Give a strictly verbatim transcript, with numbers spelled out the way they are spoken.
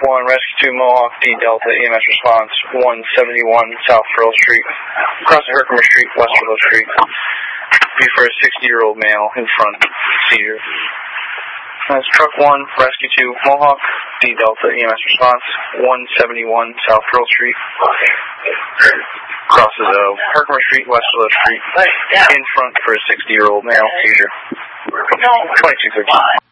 one, Rescue two, Mohawk, D Delta, E M S response, one seventy-one South Frill Street, across Herkimer Street, West Frill Street. Be for a sixty-year-old male in front, seizure. That's truck one, Rescue two, Mohawk, D Delta, E M S response, one seventy-one South Frill Street, crosses of Herkimer Street, West Frill Street, in front for a sixty-year-old male, seizure. twenty-two thirteen.